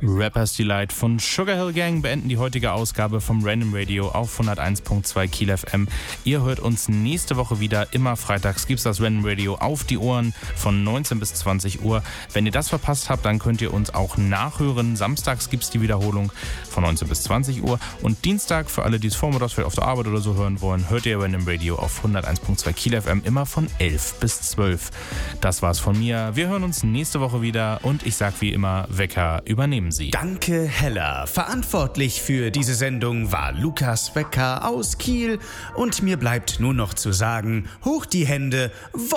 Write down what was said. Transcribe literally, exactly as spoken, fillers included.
Rappers Delight von Sugar Hill Gang beenden die heutige Ausgabe vom Random Radio auf hunderteins Komma zwei Kiel F M. Ihr hört uns nächste Woche wieder. Immer freitags gibt's das Random Radio auf die Ohren von neunzehn bis zwanzig Uhr. Wenn ihr das verpasst habt, dann könnt ihr uns auch nachhören. Samstags gibt's die Wiederholung von neunzehn bis zwanzig Uhr. Und Dienstag, für alle, die es vormittags vielleicht auf der Arbeit oder so hören wollen, hört ihr Random Radio auf hunderteins Komma zwei Kiel F M immer von elf bis zwölf. Das war's von mir. Wir hören uns nächste Woche wieder und ich sag wie immer, Wecker, übernehmen Sie. Danke, Hella. Verantwortlich für diese Sendung war Lukas Wecker aus Kiel und mir bleibt nur noch zu sagen, hoch die Hände,